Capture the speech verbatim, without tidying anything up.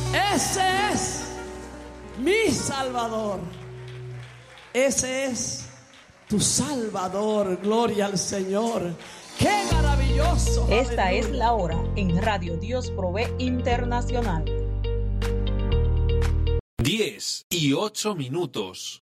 Ese es mi Salvador. Ese es tu Salvador. Gloria al Señor. ¡Qué maravilloso! Esta ¡Aleluya! es la hora en Radio Dios Provee Internacional. diez y ocho minutos.